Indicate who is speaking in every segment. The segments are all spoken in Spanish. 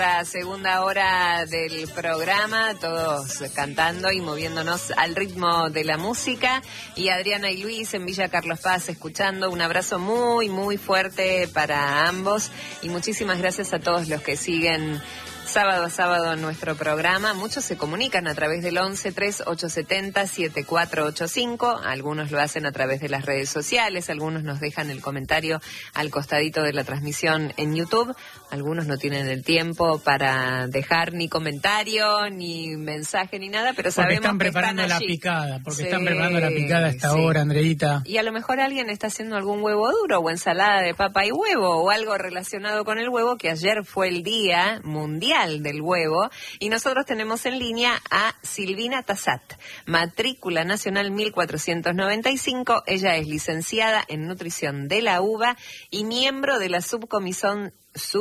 Speaker 1: La segunda hora del programa, todos cantando y moviéndonos al ritmo de la música. Y Adriana y Luis en Villa Carlos Paz escuchando. Un abrazo muy, muy fuerte para ambos. Y muchísimas gracias a todos los que siguen sábado a sábado en nuestro programa. Muchos se comunican a través del 11-3870-7485. Algunos lo hacen a través de las redes sociales. Algunos nos dejan el comentario al costadito de la transmisión en YouTube. Algunos no tienen el tiempo para dejar ni comentario, ni mensaje, ni nada, pero sabemos
Speaker 2: están
Speaker 1: que
Speaker 2: preparando
Speaker 1: están
Speaker 2: la
Speaker 1: allí.
Speaker 2: picada, porque
Speaker 1: Sí,
Speaker 2: están preparando la picada a esta hora, Andreita.
Speaker 1: Y a lo mejor alguien está haciendo algún huevo duro o ensalada de papa y huevo o algo relacionado con el huevo, que ayer fue el Día Mundial del Huevo. Y nosotros tenemos en línea a Silvina Tassat, matrícula nacional 1495. Ella es licenciada en nutrición de la UBA y miembro de la subcomisión,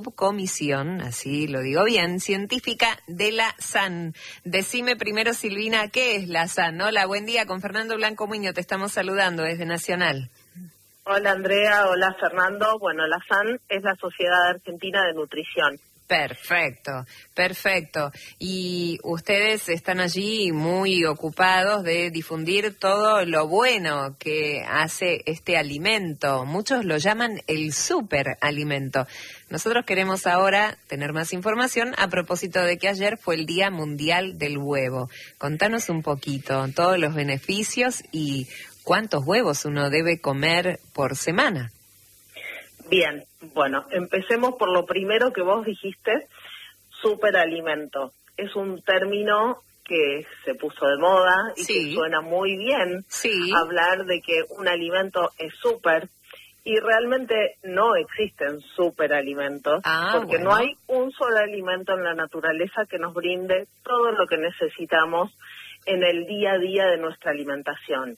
Speaker 1: así lo digo bien, científica de la SAN. Decime primero, Silvina, ¿qué es la SAN? Hola, buen día, con Fernando Blanco Muñoz te estamos saludando desde Nacional.
Speaker 3: Hola Andrea, hola Fernando. Bueno, la SAN es la Sociedad Argentina de Nutrición.
Speaker 1: Perfecto, perfecto. Y ustedes están allí muy ocupados de difundir todo lo bueno que hace este alimento. Muchos lo llaman el superalimento. Nosotros queremos ahora tener más información a propósito de que ayer fue el Día Mundial del Huevo. Contanos un poquito todos los beneficios y cuántos huevos uno debe comer por semana.
Speaker 3: Bien, bueno, empecemos por lo primero que vos dijiste, superalimento. Es un término que se puso de moda y que suena muy bien hablar de que un alimento es súper, y realmente no existen superalimentos, porque no hay un solo alimento en la naturaleza que nos brinde todo lo que necesitamos en el día a día de nuestra alimentación.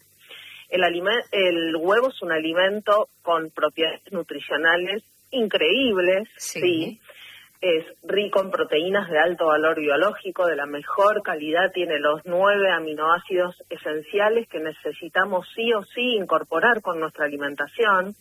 Speaker 3: El huevo es un alimento con propiedades nutricionales increíbles, sí. Es rico en proteínas de alto valor biológico, de la mejor calidad, tiene los 9 aminoácidos esenciales que necesitamos sí o sí incorporar con nuestra alimentación,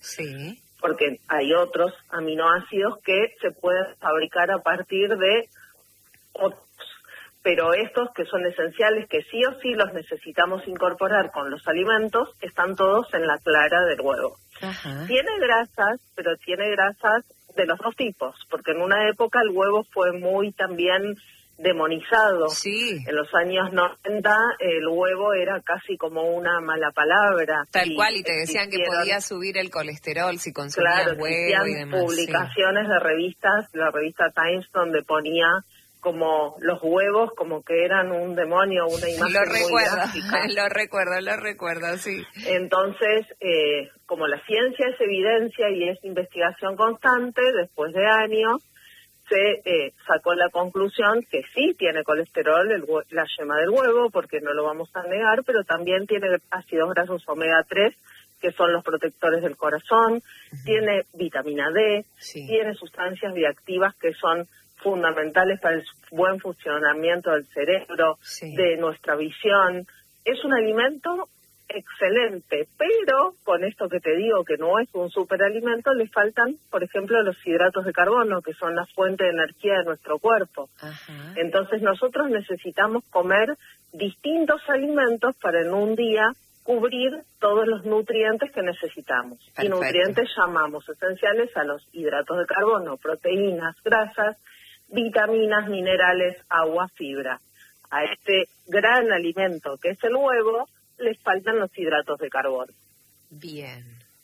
Speaker 3: porque hay otros aminoácidos que se pueden fabricar a partir de otros. Pero estos que son esenciales, que sí o sí los necesitamos incorporar con los alimentos, están todos en la clara del huevo. Tiene grasas, pero tiene grasas de los dos tipos, porque en una época el huevo fue muy también demonizado. En los años 90 el huevo era casi como una mala palabra.
Speaker 1: Tal cual, y te decían que podía subir el colesterol si consumías huevo y demás.
Speaker 3: Publicaciones de revistas, la revista Times, donde ponía como los huevos como que eran un demonio, una imagen muy gráfica.
Speaker 1: Lo recuerdo, sí.
Speaker 3: Entonces, como la ciencia es evidencia y es investigación constante, después de años se sacó la conclusión que sí tiene colesterol la yema del huevo, porque no lo vamos a negar, pero también tiene ácidos grasos omega 3, que son los protectores del corazón, tiene vitamina D, tiene sustancias bioactivas que son fundamentales para el buen funcionamiento del cerebro, de nuestra visión. Es un alimento excelente, pero con esto que te digo que no es un superalimento, le faltan, por ejemplo, los hidratos de carbono, que son la fuente de energía de nuestro cuerpo. Entonces nosotros necesitamos comer distintos alimentos para en un día cubrir todos los nutrientes que necesitamos. Y nutrientes llamamos esenciales a los hidratos de carbono, proteínas, grasas, vitaminas, minerales, agua, fibra. A este gran alimento que es el huevo, les faltan los hidratos de carbono.
Speaker 1: Bien.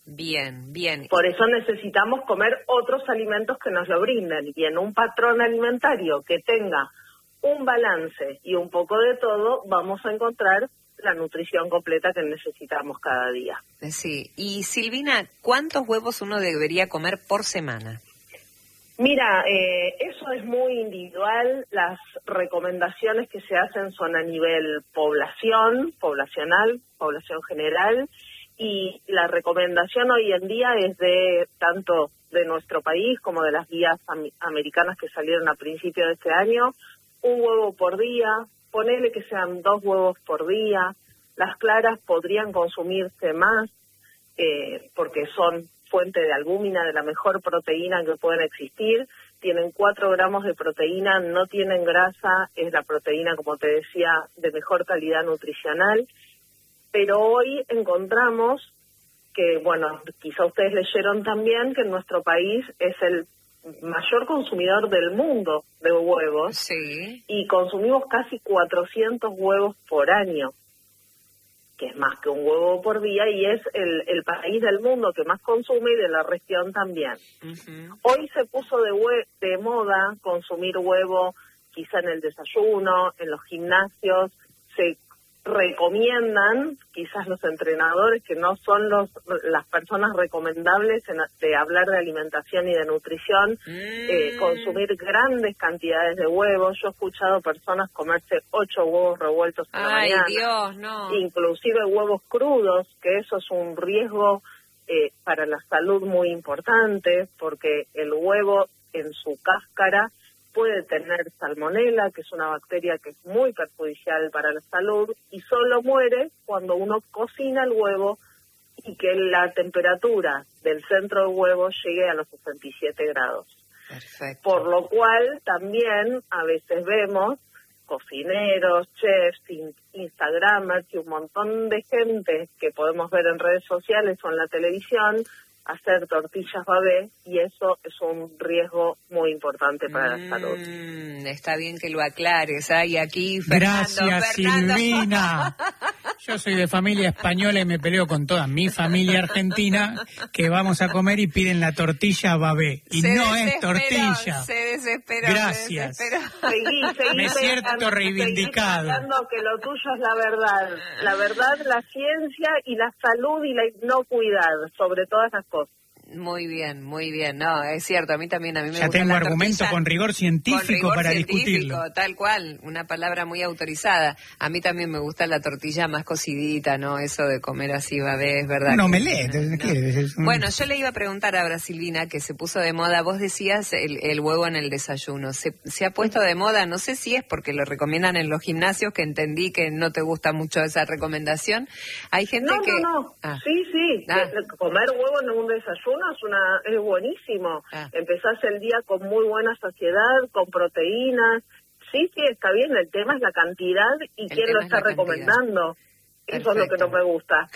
Speaker 3: Por eso necesitamos comer otros alimentos que nos lo brinden. Y en un patrón alimentario que tenga un balance y un poco de todo, vamos a encontrar la nutrición completa que necesitamos cada día.
Speaker 1: Sí. Y Silvina, ¿cuántos huevos uno debería comer por semana?
Speaker 3: Mira, eso es muy individual. Las recomendaciones que se hacen son a nivel poblacional, población general, y la recomendación hoy en día es de tanto de nuestro país como de las guías americanas que salieron a principios de este año, un huevo por día, ponele que sean 2 huevos por día. Las claras podrían consumirse más porque son fuente de albúmina, de la mejor proteína que pueden existir. tienen 4 gramos de proteína, no tienen grasa, es la proteína, como te decía, de mejor calidad nutricional. Pero hoy encontramos que, bueno, quizá ustedes leyeron también que en nuestro país es el mayor consumidor del mundo de huevos.
Speaker 1: Sí.
Speaker 3: Y consumimos casi 400 huevos por año, que es más que un huevo por día, y es el país del mundo que más consume y de la región también. Hoy se puso de moda consumir huevo quizá en el desayuno, en los gimnasios, se recomiendan, quizás los entrenadores, que no son las personas recomendables de hablar de alimentación y de nutrición, consumir grandes cantidades de huevos. Yo he escuchado personas comerse 8 huevos revueltos en la mañana.
Speaker 1: Dios, no.
Speaker 3: Inclusive huevos crudos, que eso es un riesgo para la salud muy importante, porque el huevo en su cáscara puede tener salmonela, que es una bacteria que es muy perjudicial para la salud, y solo muere cuando uno cocina el huevo y que la temperatura del centro del huevo llegue a los 67 grados.
Speaker 1: Perfecto.
Speaker 3: Por lo cual también a veces vemos cocineros, chefs, instagramers y un montón de gente que podemos ver en redes sociales o en la televisión hacer tortillas babé, y eso es un riesgo muy importante para la salud.
Speaker 1: Está bien que lo aclares. Y aquí
Speaker 2: Gracias, Silvina. Yo soy de familia española y me peleo con toda mi familia argentina, que vamos a comer y piden la tortilla babé. Y no es tortilla.
Speaker 1: Se desesperó.
Speaker 2: Gracias.
Speaker 3: Seguí
Speaker 2: me siento reivindicado.
Speaker 3: Pensando que lo tuyo es la verdad. La verdad, la ciencia y la salud y la inocuidad sobre todas las cosas.
Speaker 1: Muy bien, muy bien. No, es cierto, a mí me
Speaker 2: ya
Speaker 1: gusta
Speaker 2: tengo
Speaker 1: la
Speaker 2: argumento
Speaker 1: tortilla,
Speaker 2: con rigor científico para discutirlo.
Speaker 1: Tal cual, una palabra muy autorizada. A mí también me gusta la tortilla más cocidita, ¿no? Eso de comer así babé, es verdad.
Speaker 2: Un omelette, no.
Speaker 1: Bueno, yo le iba a preguntar ahora, Silvina, que se puso de moda. Vos decías el huevo en el desayuno. Se ha puesto de moda, no sé si es porque lo recomiendan en los gimnasios, que entendí que no te gusta mucho esa recomendación. Hay gente que...
Speaker 3: No. Sí. Comer huevo en un desayuno es buenísimo. Empezás el día con muy buena saciedad, con proteínas. Sí, está bien. El tema es la cantidad y quién lo está recomendando. Eso es lo que no me gusta.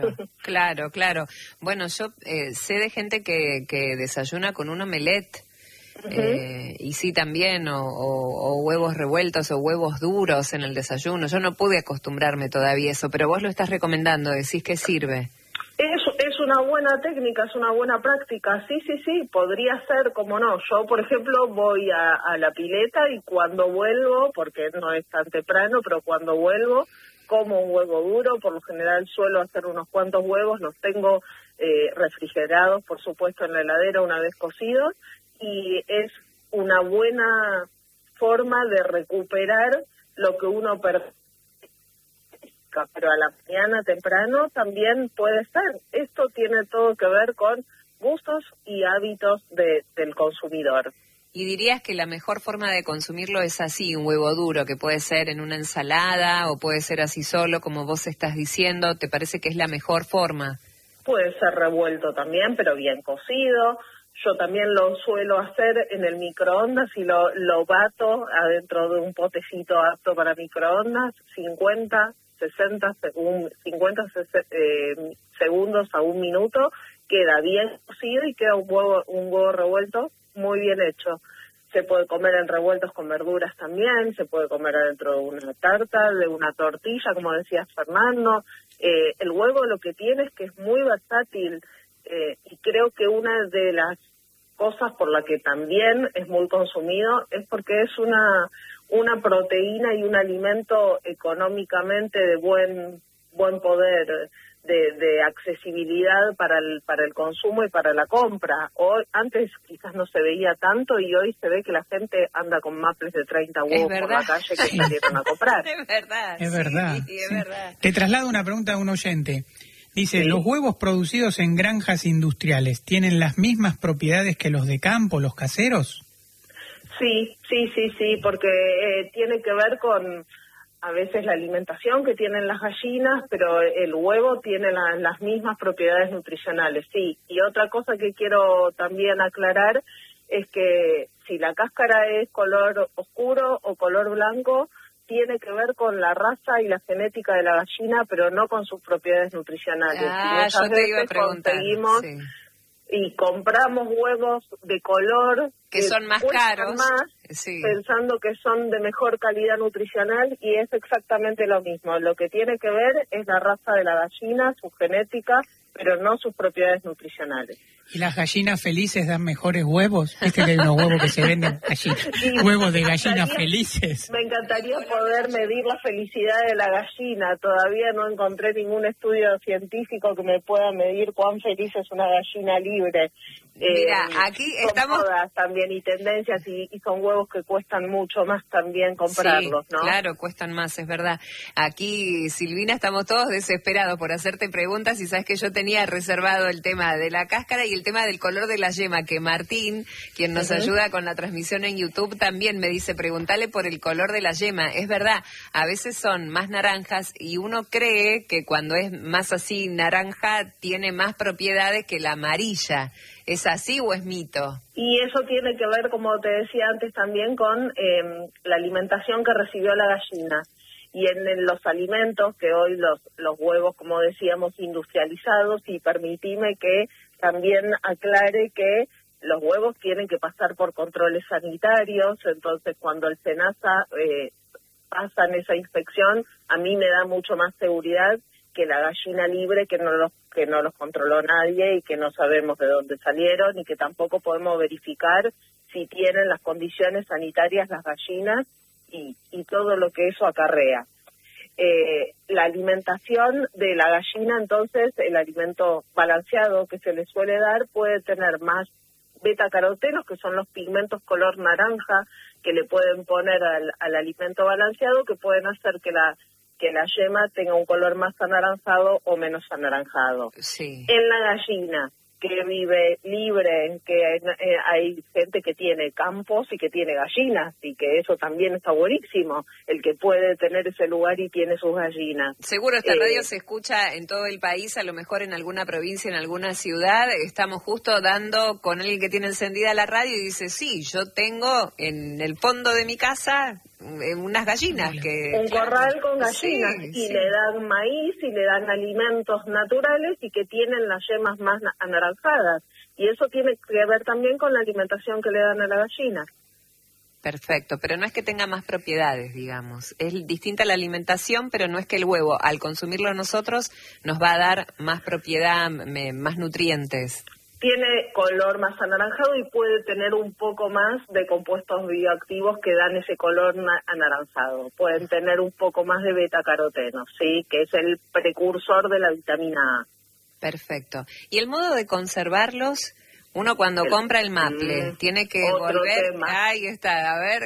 Speaker 1: Claro. Bueno, yo sé de gente que desayuna con un omelette. Y sí también, o huevos revueltos o huevos duros en el desayuno. Yo no pude acostumbrarme todavía a eso, pero vos lo estás recomendando, decís que sirve.
Speaker 3: Es una buena técnica, es una buena práctica. Sí, podría ser, como no. Yo, por ejemplo, voy a la pileta y cuando vuelvo, porque no es tan temprano, pero cuando vuelvo, como un huevo duro. Por lo general suelo hacer unos cuantos huevos, los tengo refrigerados, por supuesto, en la heladera una vez cocidos, y es una buena forma de recuperar lo que uno perdió. Pero a la mañana temprano también puede ser. Esto tiene todo que ver con gustos y hábitos del consumidor.
Speaker 1: ¿Y dirías que la mejor forma de consumirlo es así, un huevo duro, que puede ser en una ensalada o puede ser así solo, como vos estás diciendo? ¿Te parece que es la mejor forma?
Speaker 3: Puede ser revuelto también, pero bien cocido. Yo también lo suelo hacer en el microondas y lo bato adentro de un potecito apto para microondas, 50 segundos a un minuto, queda bien cocido y queda un huevo revuelto muy bien hecho. Se puede comer en revueltos con verduras también, se puede comer adentro de una tarta, de una tortilla, como decía Fernando. El huevo lo que tiene es que es muy versátil, y creo que una de las cosas por la que también es muy consumido es porque es una proteína y un alimento económicamente de buen poder, de accesibilidad para el consumo y para la compra. Hoy, antes quizás no se veía tanto y hoy se ve que la gente anda con maples de 30 huevos por la calle que salieron a comprar.
Speaker 1: Es verdad.
Speaker 2: Es verdad.
Speaker 1: Sí, es verdad.
Speaker 2: Te traslado una pregunta a un oyente. Dice,
Speaker 3: Sí.
Speaker 2: ¿los huevos producidos en granjas industriales tienen las mismas propiedades que los de campo, los caseros?
Speaker 3: Sí, porque tiene que ver con a veces la alimentación que tienen las gallinas, pero el huevo tiene las mismas propiedades nutricionales, sí. Y otra cosa que quiero también aclarar es que si la cáscara es color oscuro o color blanco, tiene que ver con la raza y la genética de la gallina, pero no con sus propiedades nutricionales.
Speaker 1: Yo te iba a preguntar.
Speaker 3: Conseguimos y compramos huevos de color
Speaker 1: que son más caros,
Speaker 3: pensando que son de mejor calidad nutricional, y es exactamente lo mismo. Lo que tiene que ver es la raza de la gallina, su genética, pero no sus propiedades nutricionales.
Speaker 2: ¿Y las gallinas felices dan mejores huevos? Viste que hay unos huevos que se venden allí, huevos de gallinas felices.
Speaker 3: Me encantaría poder medir la felicidad de la gallina. Todavía no encontré ningún estudio científico que me pueda medir cuán feliz es una gallina libre.
Speaker 1: Mira, aquí estamos...
Speaker 3: modas también y tendencias, y son huevos que cuestan mucho más también comprarlos, ¿no?
Speaker 1: Claro, cuestan más, es verdad. Aquí, Silvina, estamos todos desesperados por hacerte preguntas, y sabes que yo tenía reservado el tema de la cáscara y el tema del color de la yema, que Martín, quien nos ayuda con la transmisión en YouTube, también me dice, preguntale por el color de la yema. Es verdad, a veces son más naranjas y uno cree que cuando es más así naranja tiene más propiedades que la amarilla. ¿Es así o es mito?
Speaker 3: Y eso tiene que ver, como te decía antes, también con la alimentación que recibió la gallina. Y en los alimentos, que hoy los huevos, como decíamos, industrializados, y permitime que también aclare que los huevos tienen que pasar por controles sanitarios. Entonces, cuando el SENASA pasa en esa inspección, a mí me da mucho más seguridad que la gallina libre, que no los controló nadie y que no sabemos de dónde salieron, y que tampoco podemos verificar si tienen las condiciones sanitarias las gallinas y todo lo que eso acarrea. La alimentación de la gallina, entonces, el alimento balanceado que se le suele dar puede tener más betacarotenos, que son los pigmentos color naranja que le pueden poner al alimento balanceado, que pueden hacer que la yema tenga un color más anaranjado o menos anaranjado.
Speaker 1: Sí.
Speaker 3: En la gallina, que vive libre, que hay gente que tiene campos y que tiene gallinas, y que eso también está buenísimo, el que puede tener ese lugar y tiene sus gallinas.
Speaker 1: Seguro esta radio se escucha en todo el país, a lo mejor en alguna provincia, en alguna ciudad. Estamos justo dando con alguien que tiene encendida la radio y dice, sí, yo tengo en el fondo de mi casa unas gallinas.
Speaker 3: Un corral con gallinas, y le dan maíz y le dan alimentos naturales, y que tienen las yemas más anaranjadas. Y eso tiene que ver también con la alimentación que le dan a la gallina.
Speaker 1: Perfecto, pero no es que tenga más propiedades, digamos. Es distinta la alimentación, pero no es que el huevo, al consumirlo nosotros, nos va a dar más propiedad, más nutrientes.
Speaker 3: Tiene color más anaranjado y puede tener un poco más de compuestos bioactivos que dan ese color anaranjado. Pueden tener un poco más de betacaroteno, ¿sí? Que es el precursor de la vitamina A.
Speaker 1: Perfecto. ¿Y el modo de conservarlos? Uno cuando compra el maple tiene que volver...
Speaker 3: Tema.
Speaker 1: Ahí está, a ver,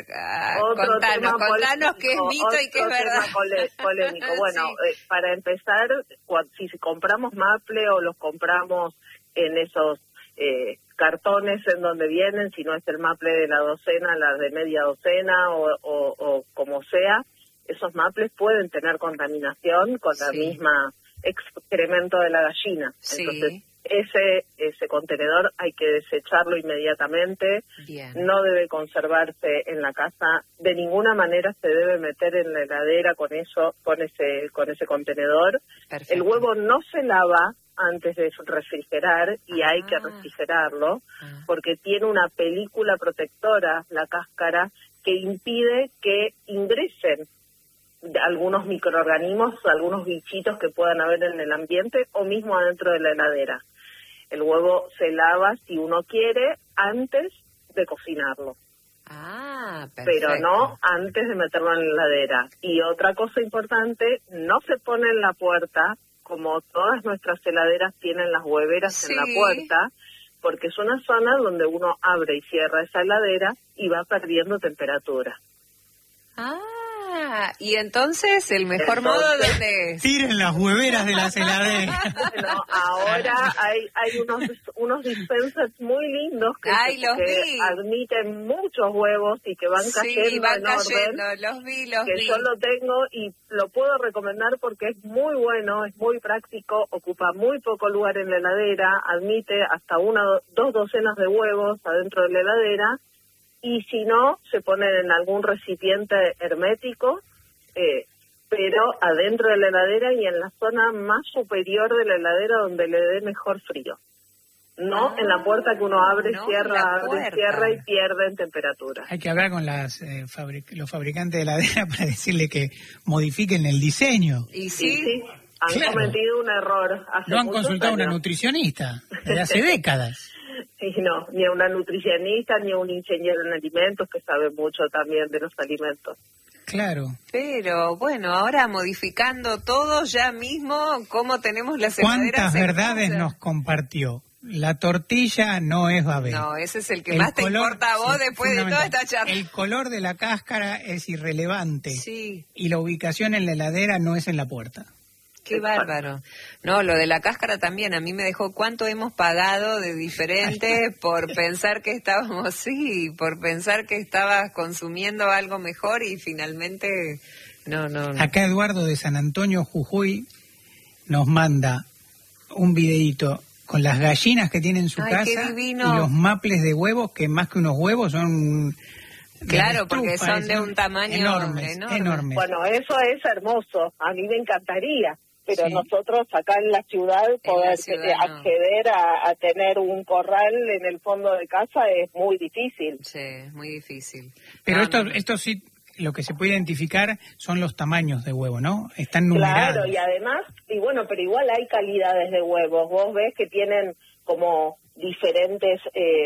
Speaker 1: contanos qué es mito y qué es verdad.
Speaker 3: Polémico. Bueno, para empezar, si compramos maple o los compramos en esos cartones en donde vienen, si no es el maple de la docena, la de media docena o como sea, esos maples pueden tener contaminación con la misma excremento de la gallina.
Speaker 1: Sí.
Speaker 3: Entonces, ese contenedor hay que desecharlo inmediatamente.
Speaker 1: Bien.
Speaker 3: No debe conservarse en la casa, de ninguna manera se debe meter en la heladera con ese contenedor.
Speaker 1: Perfecto.
Speaker 3: El huevo no se lava antes de refrigerar, y hay que refrigerarlo porque tiene una película protectora, la cáscara, que impide que ingresen algunos microorganismos, algunos bichitos que puedan haber en el ambiente o mismo adentro de la heladera. El huevo se lava, si uno quiere, antes de cocinarlo.
Speaker 1: Perfecto.
Speaker 3: Pero no antes de meterlo en la heladera. Y otra cosa importante, no se pone en la puerta, como todas nuestras heladeras tienen las hueveras en la puerta, porque es una zona donde uno abre y cierra esa heladera y va perdiendo temperatura.
Speaker 1: y entonces el mejor modo, ¿dónde es?
Speaker 2: Tiren las hueveras de las heladeras.
Speaker 3: Bueno, ahora hay unos dispensers muy lindos que admiten muchos huevos y que van cayendo en orden.
Speaker 1: Los vi.
Speaker 3: Yo lo tengo y lo puedo recomendar porque es muy bueno, es muy práctico, ocupa muy poco lugar en la heladera, admite hasta 2 docenas de huevos adentro de la heladera, y si no, se ponen en algún recipiente hermético, pero adentro de la heladera y en la zona más superior de la heladera donde le dé mejor frío. No en la puerta que uno abre, cierra y pierde en temperatura.
Speaker 2: Hay que hablar con los fabricantes de heladera para decirle que modifiquen el diseño.
Speaker 1: Y sí.
Speaker 3: Han cometido un error.
Speaker 2: No han consultado a una nutricionista desde hace décadas.
Speaker 3: Y no, ni a una nutricionista ni a un ingeniero en alimentos que sabe mucho también de los alimentos.
Speaker 2: Claro.
Speaker 1: Pero bueno, ahora modificando todo ya mismo, ¿cómo tenemos las heladeras?
Speaker 2: ¿Cuántas verdades nos compartió? La tortilla no es babé.
Speaker 1: No, ese es el que más te importa a vos después de toda esta charla.
Speaker 2: El color de la cáscara es irrelevante.
Speaker 1: Sí.
Speaker 2: Y la ubicación en la heladera no es en la puerta.
Speaker 1: Qué bárbaro. No, lo de la cáscara también, a mí me dejó cuánto hemos pagado de diferente por pensar que por pensar que estabas consumiendo algo mejor y finalmente no.
Speaker 2: Acá Eduardo de San Antonio, Jujuy, nos manda un videíto con las gallinas que tiene en su casa y los maples de huevos, que más que unos huevos son...
Speaker 1: Claro, porque son de un tamaño enorme.
Speaker 3: Bueno, eso es hermoso, a mí me encantaría. Pero nosotros acá en la ciudad poder acceder a tener un corral en el fondo de casa es muy difícil.
Speaker 1: Sí, es muy difícil.
Speaker 2: Pero esto sí, lo que se puede identificar son los tamaños de huevo, ¿no? Están numerados.
Speaker 3: Claro, y además, pero igual hay calidades de huevos. Vos ves que tienen como diferentes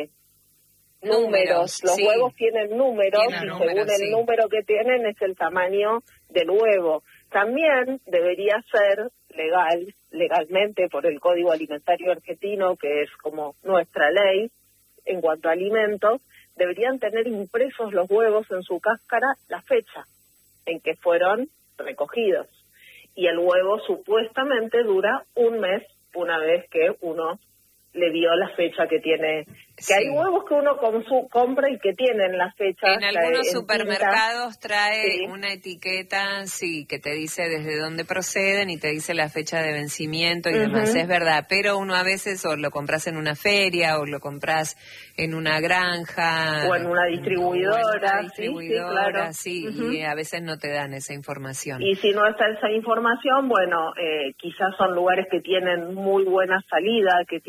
Speaker 3: números. Los huevos tienen números y según el número que tienen es el tamaño del huevo. También debería ser legalmente por el Código Alimentario Argentino, que es como nuestra ley en cuanto a alimentos, deberían tener impresos los huevos en su cáscara la fecha en que fueron recogidos. Y el huevo supuestamente dura un mes una vez que uno le dio la fecha que tiene. Que hay huevos que uno compra y que tienen la fecha.
Speaker 1: En algunos supermercados trae una etiqueta, que te dice desde dónde proceden y te dice la fecha de vencimiento y demás, es verdad. Pero uno a veces o lo compras en una feria o lo compras en una granja.
Speaker 3: O en una distribuidora.
Speaker 1: Claro. Y a veces no te dan esa información.
Speaker 3: Y si no está esa información, quizás son lugares que tienen muy buena salida, que